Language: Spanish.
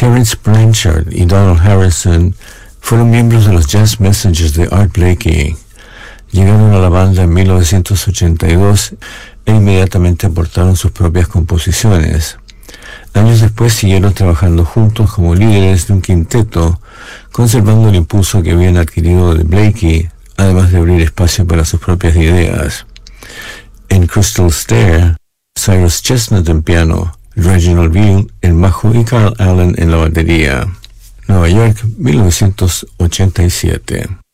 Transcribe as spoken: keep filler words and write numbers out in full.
Terence Blanchard y Donald Harrison fueron miembros de los Jazz Messengers de Art Blakey. Llegaron a la banda en mil novecientos ochenta y dos e inmediatamente aportaron sus propias composiciones. Años después siguieron trabajando juntos como líderes de un quinteto, conservando el impulso que habían adquirido de Blakey, además de abrir espacio para sus propias ideas. En Crystal Stair, Cyrus Chestnut en piano, Reginald Veal en bajo y Carl Allen en la batería. Nueva York, mil novecientos ochenta y siete.